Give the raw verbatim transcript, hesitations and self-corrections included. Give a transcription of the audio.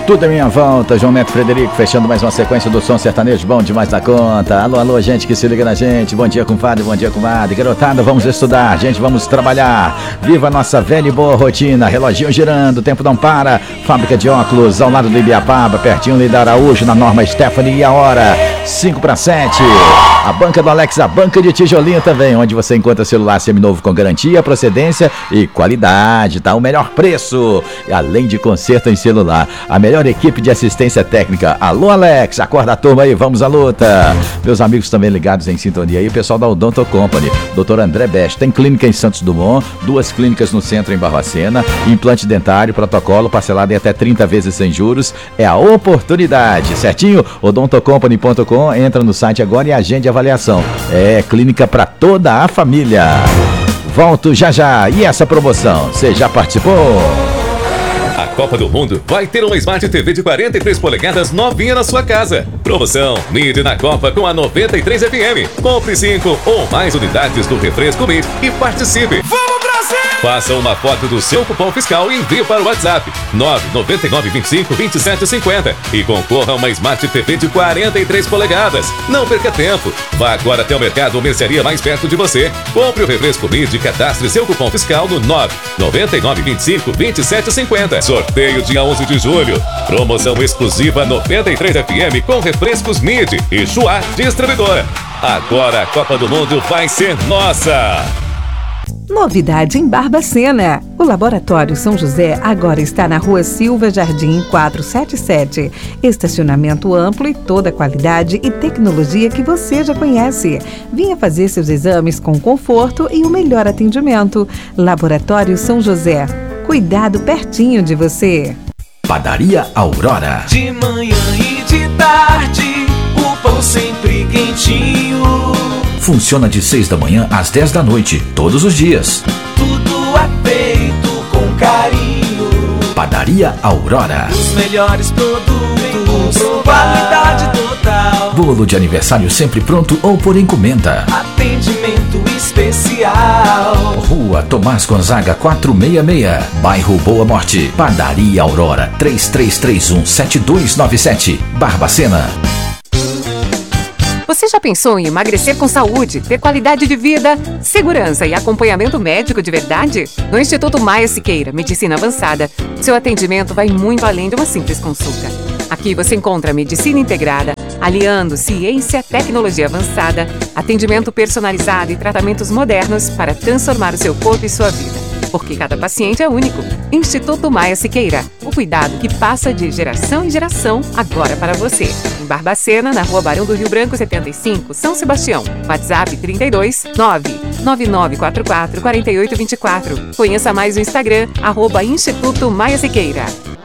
Tudo em minha volta, João Neto Frederico, fechando mais uma sequência do som sertanejo bom demais da conta. Alô, alô, gente que se liga na gente. Bom dia, compadre, bom dia, comadre. Garotada, vamos estudar, gente, vamos trabalhar. Viva a nossa velha e boa rotina. Reloginho girando, o tempo não para. Fábrica de óculos, ao lado do Ibiapaba, pertinho ali da Araújo, na Norma Stephanie. E a hora, cinco para sete. A banca do Alex, a banca de tijolinho também, onde você encontra celular seminovo com garantia, procedência e qualidade, tá? O melhor preço, além de conserto em celular. A melhor equipe de assistência técnica. Alô, Alex, acorda a turma aí, vamos à luta. Meus amigos também ligados em sintonia aí, o pessoal da Odonto Company. doutor André Best, tem clínica em Santos Dumont, duas clínicas no centro em Barbacena, implante dentário, protocolo, parcelado em até trinta vezes sem juros. É a oportunidade, certinho? odonto company ponto com, entra no site agora e agende a avaliação. É clínica para toda a família. Volto já já. E essa promoção, você já participou? A Copa do Mundo vai ter uma Smart T V de quarenta e três polegadas novinha na sua casa. Promoção Mid na Copa com a noventa e três F M. Compre cinco ou mais unidades do refresco Mid e participe. Vamos, Brasil! Faça uma foto do seu cupom fiscal e envie para o WhatsApp nove nove nove, vinte e cinco, vinte e sete, cinquenta e concorra a uma Smart T V de quarenta e três polegadas. Não perca tempo. Vá agora até o mercado ou mercearia mais perto de você. Compre o refresco Mid e cadastre seu cupom fiscal no nove nove nove, vinte e cinco, vinte e sete, cinquenta. Sorteio dia onze de julho. Promoção exclusiva noventa e três F M com refrescos Mid e Chua Distribuidora. Agora a Copa do Mundo vai ser nossa! Novidade em Barbacena. O Laboratório São José agora está na Rua Silva Jardim quatrocentos e setenta e sete. Estacionamento amplo e toda a qualidade e tecnologia que você já conhece. Venha fazer seus exames com conforto e o melhor atendimento. Laboratório São José. Cuidado pertinho de você. Padaria Aurora. De manhã e de tarde, o pão sempre quentinho. Funciona de seis da manhã às dez da noite, todos os dias. Tudo é feito com carinho. Padaria Aurora. Os melhores produtos, qualidade total. Bolo de aniversário sempre pronto ou por encomenda. Atendimento especial. Rua Tomás Gonzaga quatrocentos e sessenta e seis, bairro Boa Morte. Padaria Aurora, três três três um, sete dois nove sete, Barbacena. Você já pensou em emagrecer com saúde, ter qualidade de vida, segurança e acompanhamento médico de verdade? No Instituto Maia Siqueira, Medicina Avançada, seu atendimento vai muito além de uma simples consulta. Aqui você encontra medicina integrada, aliando ciência, tecnologia avançada, atendimento personalizado e tratamentos modernos para transformar o seu corpo e sua vida. Porque cada paciente é único. Instituto Maia Siqueira, o cuidado que passa de geração em geração, agora para você. Em Barbacena, na Rua Barão do Rio Branco setenta e cinco, São Sebastião. WhatsApp trinta e dois, nove nove nove quatro quatro, quatro oito dois quatro. Conheça mais o Instagram, arroba Instituto Maia Siqueira.